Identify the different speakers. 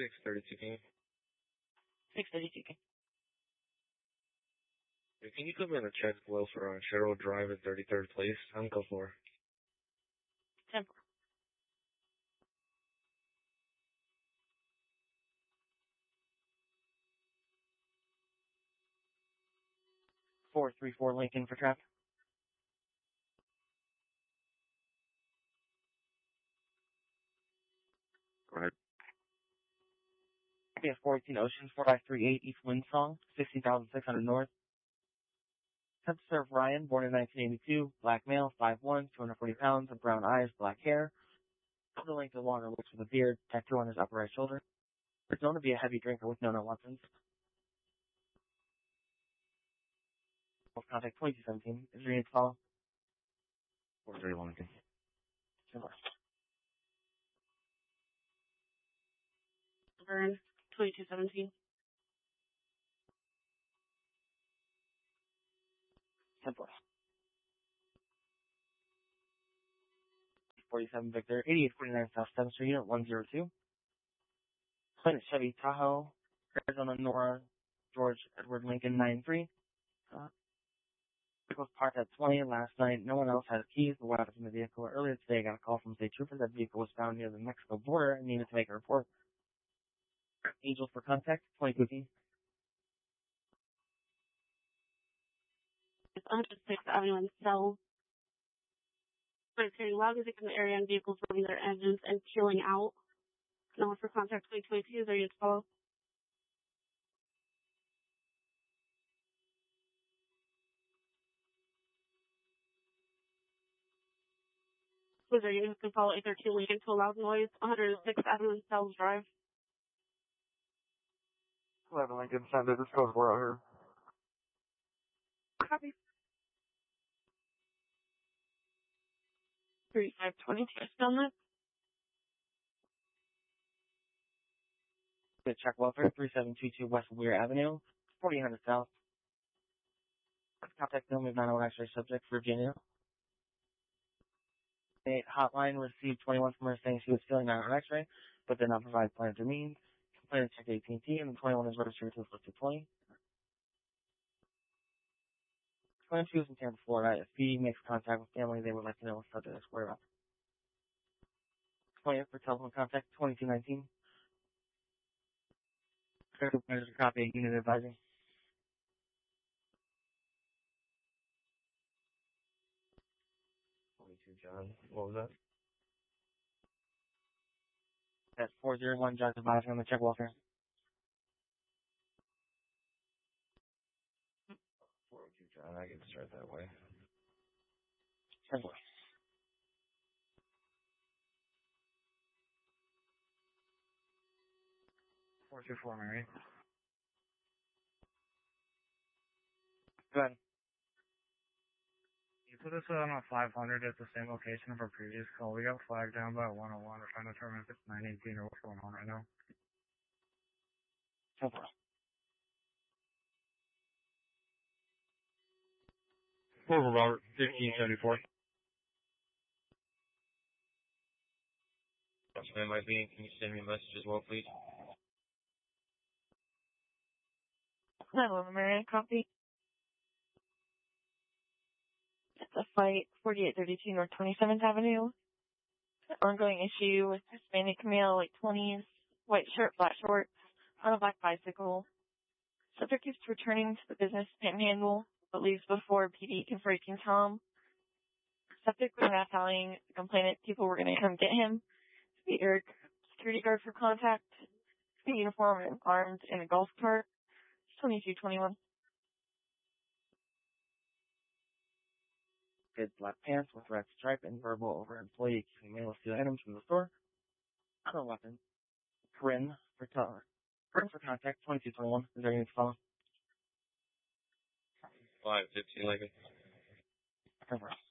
Speaker 1: 632, can you?
Speaker 2: 632, okay.
Speaker 1: Can you put me on a check below for Sherwood Drive at 33rd Place? I'm go for
Speaker 2: 10-4. Four 3-4 Lincoln for traffic.
Speaker 1: Go ahead.
Speaker 2: We have 14 Oceans, 4538 East Windsong, 16,600 North. Attempt to serve Ryan, born in 1982, black male, 5'1", 240 pounds, with brown eyes, black hair. The length of longer looks with a beard, tattoo on his upper right shoulder. Is known to be a heavy drinker with no weapons. Contact 2217. Is there any follow?
Speaker 1: 431, okay.
Speaker 2: Similar.
Speaker 3: Vern, 2217.
Speaker 2: 10-4. 47 Victor, 8849 South 7th Street, Unit 102. Planet Chevy Tahoe, Arizona Nora, George Edward Lincoln 93. Vehicle was parked at 20 last night. No one else had keys or weapons in the vehicle. Earlier today, I got a call from state troopers that the vehicle was found near the Mexico border and needed to make a report. Angel for contact, 2015.
Speaker 3: It's 106th Avenue in Cell. It's hearing loud music in the area and vehicles running their engines and peeling out. Number for contact 2022, there you follow. Was there units can follow 813 Lincoln to a loud noise, 106th Avenue in Cells Drive.
Speaker 2: 11 Lincoln, Sunday, this goes well here.
Speaker 3: Copy. 3520, on that.
Speaker 2: Check welfare, 3722 West Weir Avenue, 4800 South. Contact no move 901 X-ray subject, Virginia. The hotline received 21 from her saying she was feeling 901 X-ray, but did not provide plans or means. Complainant checked AT&T, and the 21 is registered to the listed 20. 22 is in Tampa, Florida. If PD makes contact with family, they would like to know what subject is whereabouts. 20th for telephone contact, 2219. There's a copy of unit advising.
Speaker 1: John, what was that?
Speaker 2: That's 401 John advising on the check welfare.
Speaker 1: 402 John, I can start that way.
Speaker 2: 10-4. 424 Mary. Go ahead.
Speaker 4: You put us on a 500 at the same location of our previous call. We got flagged down by 101. We're trying to determine if it's 918 or what's going on right now.
Speaker 2: 10-4.
Speaker 1: 4 Robert, 1574. Man, my being, can you send me a message as well, please?
Speaker 3: 911 Marion, copy. It's a fight, 4832 North 27th Avenue. Ongoing issue with Hispanic male, late 20s, white shirt, black shorts, on a black bicycle. Subject is returning to the business panhandle, but leaves before PD confronting Tom. Subject was not telling the complainant people were going to come get him. The Eric security guard for contact. The uniform and armed in a golf cart. 2221.
Speaker 2: Good black pants with red stripe and verbal over employee accusing male of stealing items from the store. Other weapon. Corinne for contact, 2221. Is there anything to follow?
Speaker 1: 515 Lincoln.
Speaker 2: Over.